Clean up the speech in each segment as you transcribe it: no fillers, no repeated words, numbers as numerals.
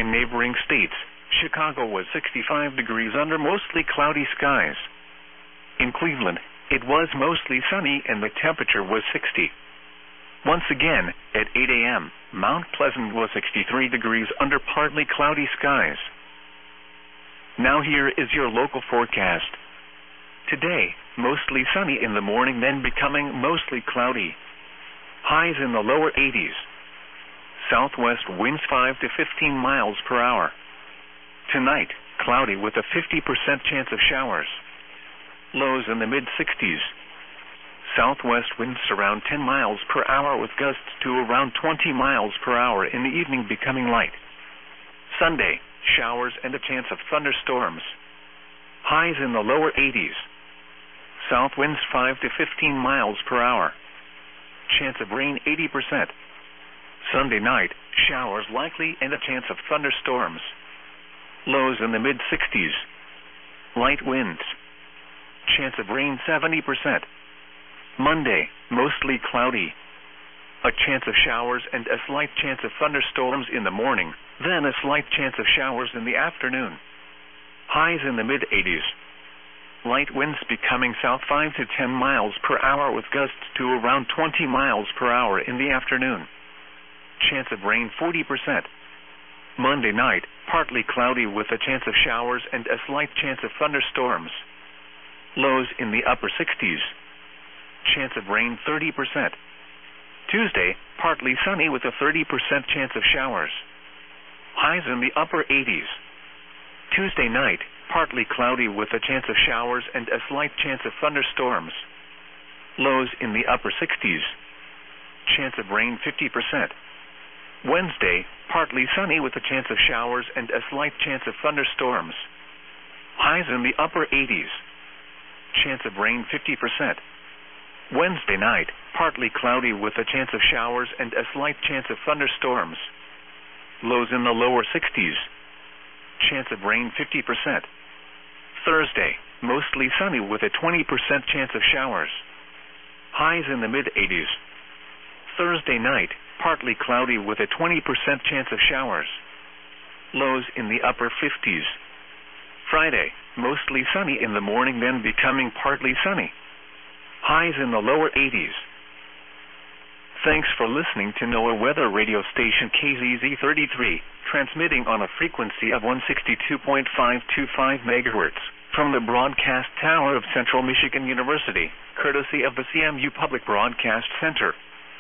In neighboring states, Chicago was 65 degrees under mostly cloudy skies. In Cleveland, it was mostly sunny and the temperature was 60. Once again, at 8 a.m., Mount Pleasant was 63 degrees under partly cloudy skies. Now here is your local forecast. Today, mostly sunny in the morning, then becoming mostly cloudy. Highs in the lower 80s. Southwest winds 5 to 15 miles per hour. Tonight, cloudy with a 50% chance of showers. Lows in the mid-60s. Southwest winds around 10 miles per hour with gusts to around 20 miles per hour in the evening, becoming light. Sunday, showers and a chance of thunderstorms. Highs in the lower 80s. South winds 5 to 15 miles per hour. Chance of rain 80%. Sunday night, showers likely and a chance of thunderstorms. Lows in the mid-60s. Light winds. Chance of rain 70%. Monday, mostly cloudy. A chance of showers and a slight chance of thunderstorms in the morning, then a slight chance of showers in the afternoon. Highs in the mid-80s. Light winds becoming south 5 to 10 miles per hour with gusts to around 20 miles per hour in the afternoon. Chance of rain 40%. Monday night, partly cloudy with a chance of showers and a slight chance of thunderstorms. Lows in the upper 60s. Chance of rain 30%. Tuesday, partly sunny with a 30% chance of showers. Highs in the upper 80s. Tuesday night, partly cloudy with a chance of showers and a slight chance of thunderstorms. Lows in the upper 60s. Chance of rain 50%. Wednesday, partly sunny with a chance of showers and a slight chance of thunderstorms. Highs in the upper 80s. Chance of rain 50%. Wednesday night, partly cloudy with a chance of showers and a slight chance of thunderstorms. Lows in the lower 60s. Chance of rain 50%. Thursday, mostly sunny with a 20% chance of showers. Highs in the mid-80s. Thursday night, partly cloudy with a 20% chance of showers. Lows in the upper 50s. Friday, mostly sunny in the morning, then becoming partly sunny. Highs in the lower 80s. Thanks for listening to NOAA Weather Radio Station KZZ33, transmitting on a frequency of 162.525 MHz from the broadcast tower of Central Michigan University, courtesy of the CMU Public Broadcast Center.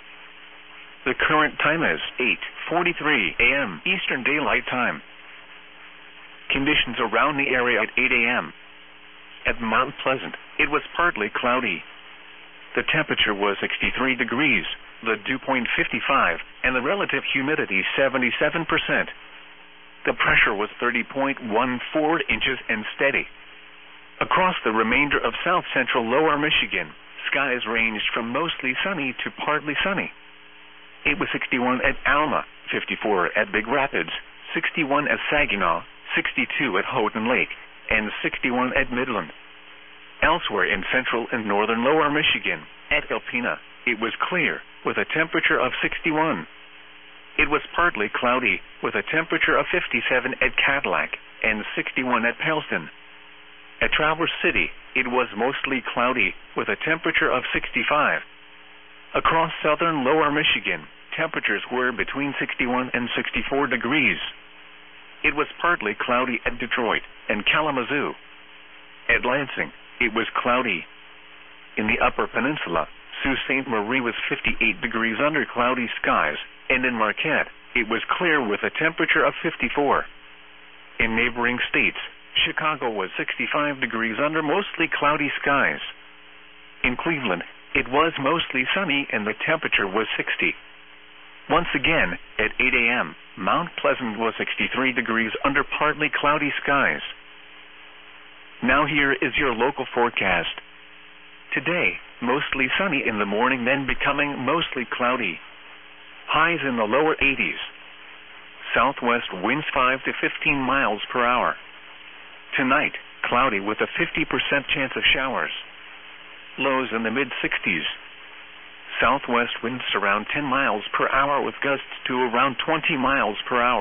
The current time is 8:43 a.m. Eastern Daylight Time. Conditions around the area at 8 a.m. At Mount Pleasant, it was partly cloudy. The temperature was 63 degrees, the dew point 55, and the relative humidity 77%. The pressure was 30.14 inches and steady. Across the remainder of south-central lower Michigan, skies ranged from mostly sunny to partly sunny. It was 61 at Alma, 54 at Big Rapids, 61 at Saginaw, 62 at Houghton Lake, and 61 at Midland. Elsewhere in central and northern lower Michigan, at Alpena, it was clear, with a temperature of 61. It was partly cloudy, with a temperature of 57 at Cadillac, and 61 at Pellston. At Traverse City, it was mostly cloudy, with a temperature of 65. Across southern lower Michigan, temperatures were between 61 and 64 degrees. It was partly cloudy at Detroit and Kalamazoo. At Lansing, it was cloudy. In the Upper Peninsula, Sault Ste. Marie was 58 degrees under cloudy skies, and in Marquette, it was clear with a temperature of 54. In neighboring states, Chicago was 65 degrees under mostly cloudy skies. In Cleveland, it was mostly sunny and the temperature was 60. Once again, at 8 a.m., Mount Pleasant was 63 degrees under partly cloudy skies. Now here is your local forecast. Today, mostly sunny in the morning, then becoming mostly cloudy. Highs in the lower 80s. Southwest winds 5 to 15 miles per hour. Tonight, cloudy with a 50% chance of showers. Lows in the mid-60s. Southwest winds around 10 miles per hour with gusts to around 20 miles per hour.